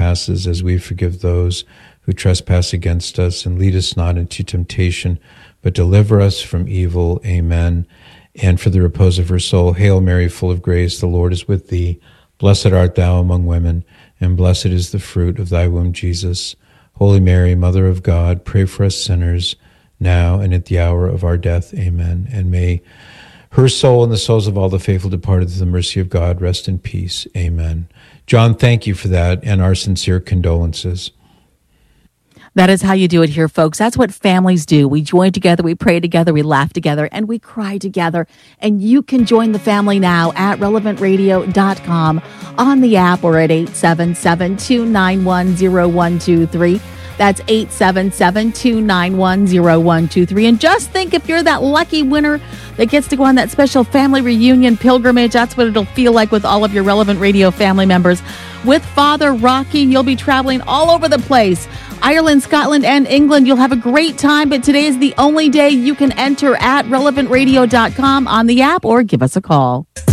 trespasses as we forgive those who trespass against us. And lead us not into temptation, but deliver us from evil. Amen. And for the repose of her soul, Hail Mary, full of grace, the Lord is with thee. Blessed art thou among women, and blessed is the fruit of thy womb, Jesus. Holy Mary, Mother of God, pray for us sinners, now and at the hour of our death. Amen. And may her soul and the souls of all the faithful departed to the mercy of God rest in peace. Amen. John, thank you for that, and our sincere condolences. That is how you do it here, folks. That's what families do. We join together, we pray together, we laugh together, and we cry together. And you can join the family now at relevantradio.com, on the app, or at 877-291-0123. That's 877-291-0123. And just think, if you're that lucky winner that gets to go on that special family reunion pilgrimage, that's what it'll feel like with all of your Relevant Radio family members. With Father Rocky, you'll be traveling all over the place. Ireland, Scotland, and England. You'll have a great time, but today is the only day you can enter at relevantradio.com, on the app, or give us a call.